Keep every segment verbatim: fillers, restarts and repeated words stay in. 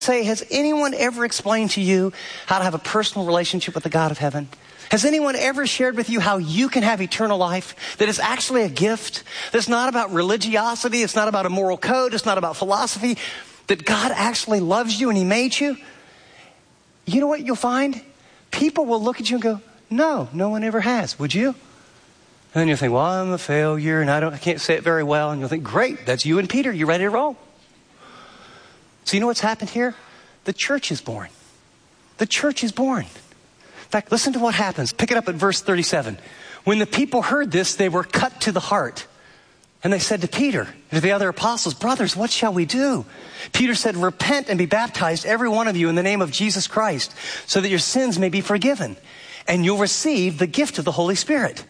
Say, has anyone ever explained to you how to have a personal relationship with the God of heaven? Has anyone ever shared with you how you can have eternal life? That it's actually a gift. That's not about religiosity. It's not about a moral code. It's not about philosophy. That God actually loves you and he made you. You know what you'll find? People will look at you and go, no, no one ever has. Would you? And then you'll think, well, I'm a failure and I don't, I can't say it very well. And you'll think, great, that's you and Peter. You're ready to roll. So you know what's happened here? The church is born. The church is born. In fact, listen to what happens. Pick it up at verse thirty-seven. When the people heard this, they were cut to the heart. And they said to Peter and to the other apostles, brothers, what shall we do? Peter said, repent and be baptized, every one of you, in the name of Jesus Christ, so that your sins may be forgiven. And you'll receive the gift of the Holy Spirit.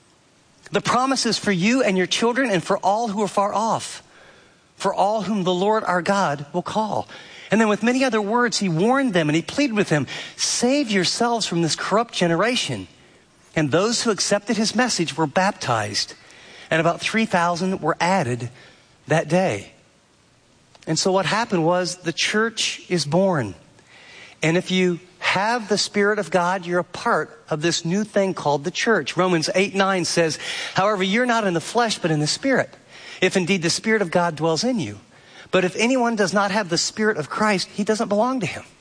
The promise is for you and your children and for all who are far off, for all whom the Lord our God will call. And then with many other words, he warned them and he pleaded with them, save yourselves from this corrupt generation. And those who accepted his message were baptized. And about three thousand were added that day. And so what happened was the church is born. And if you have the Spirit of God, you're a part of this new thing called the church. Romans eight nine says, however, you're not in the flesh, but in the Spirit, if indeed the Spirit of God dwells in you. But if anyone does not have the Spirit of Christ, he doesn't belong to him.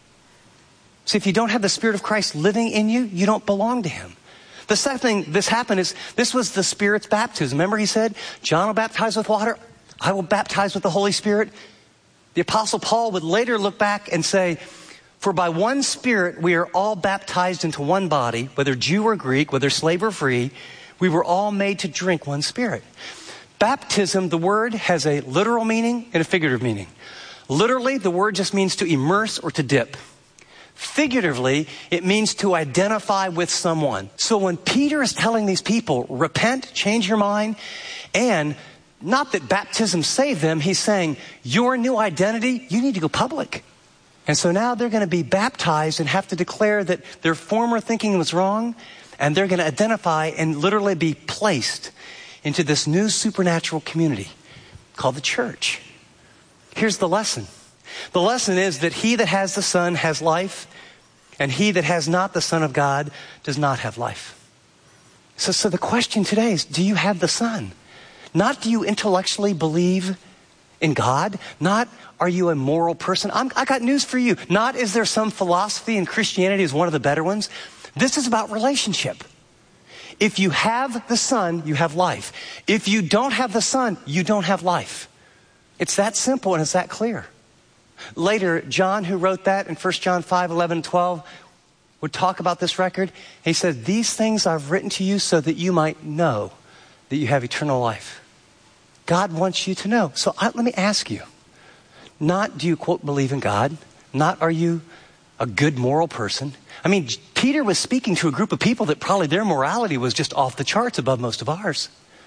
So if you don't have the Spirit of Christ living in you, you don't belong to him. The second thing this happened is, this was the Spirit's baptism. Remember he said, John will baptize with water, I will baptize with the Holy Spirit. The Apostle Paul would later look back and say, for by one Spirit we are all baptized into one body, whether Jew or Greek, whether slave or free, we were all made to drink one Spirit. Baptism, the word, has a literal meaning and a figurative meaning. Literally, the word just means to immerse or to dip. Figuratively, it means to identify with someone. So when Peter is telling these people, repent, change your mind, and not that baptism saved them, he's saying, your new identity, you need to go public. And so now they're going to be baptized and have to declare that their former thinking was wrong, and they're going to identify and literally be placed into this new supernatural community called the church. Here's the lesson. The lesson is that he that has the Son has life, and he that has not the Son of God does not have life. So, so the question today is, do you have the Son? Not do you intellectually believe in God? Not are you a moral person? I'm, I got news for you. Not is there some philosophy in Christianity is one of the better ones. This is about relationship. If you have the Son, you have life. If you don't have the Son, you don't have life. It's that simple and it's that clear. Later, John, who wrote that in First John five, eleven, and twelve, would talk about this record. He said, these things I've written to you so that you might know that you have eternal life. God wants you to know. So I, let me ask you, not do you, quote, believe in God? Not are you a good moral person? I mean, Peter was speaking to a group of people that probably their morality was just off the charts above most of ours.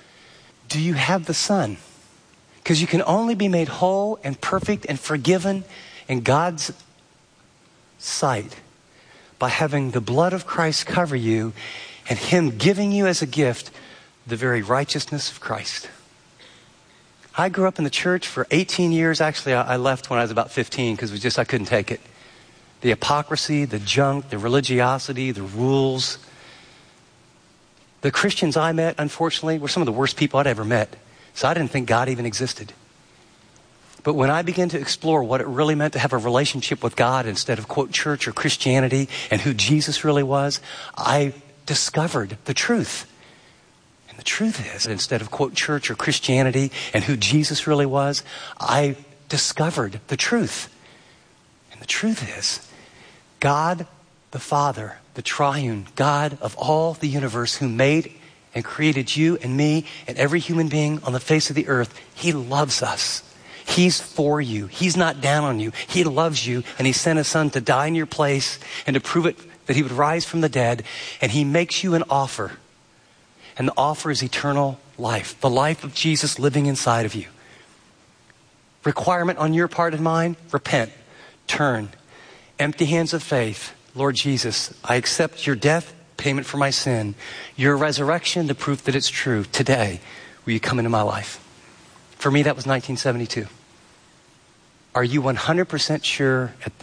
Do you have the Son? Because you can only be made whole and perfect and forgiven in God's sight by having the blood of Christ cover you and him giving you as a gift the very righteousness of Christ. I grew up in the church for eighteen years. Actually, I left when I was about fifteen because it was just, I couldn't take it. The hypocrisy, the junk, the religiosity, the rules. The Christians I met, unfortunately, were some of the worst people I'd ever met. So I didn't think God even existed. But when I began to explore what it really meant to have a relationship with God instead of, quote, church or Christianity, and who Jesus really was, I discovered the truth. And the truth is, instead of, quote, church or Christianity and who Jesus really was, I discovered the truth. And the truth is, God the Father, the triune God of all the universe, who made and created you and me and every human being on the face of the earth, he loves us. He's for you. He's not down on you. He loves you, and he sent his Son to die in your place and to prove it that he would rise from the dead. And he makes you an offer. And the offer is eternal life, the life of Jesus living inside of you. Requirement on your part and mine, repent, turn, empty hands of faith. Lord Jesus, I accept your death, payment for my sin, your resurrection, the proof that it's true. Today, will you come into my life? For me, that was nineteen seventy-two. Are you one hundred percent sure at